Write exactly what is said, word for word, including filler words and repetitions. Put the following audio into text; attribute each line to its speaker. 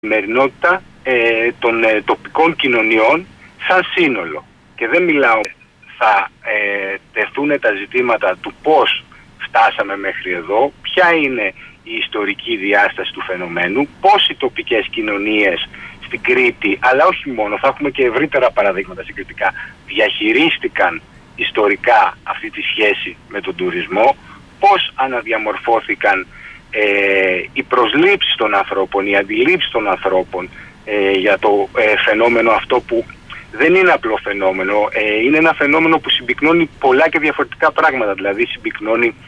Speaker 1: καθημερινότητα ε, των ε, τοπικών κοινωνιών σαν σύνολο. Και δεν μιλάω, θα ε, τεθούν τα ζητήματα του πώς φτάσαμε μέχρι εδώ, ποια είναι η ιστορική διάσταση του φαινομένου, πώς οι τοπικές κοινωνίες στην Κρήτη, αλλά όχι μόνο, θα έχουμε και ευρύτερα παραδείγματα συγκριτικά, διαχειρίστηκαν ιστορικά αυτή τη σχέση με τον τουρισμό, πώς αναδιαμορφώθηκαν ε, οι προσλήψεις των ανθρώπων, οι αντιλήψεις των ανθρώπων ε, για το ε, φαινόμενο αυτό που δεν είναι απλό φαινόμενο, ε, είναι ένα φαινόμενο που συμπυκνώνει πολλά και διαφορετικά πράγματα, δηλαδή συμπυκνώνει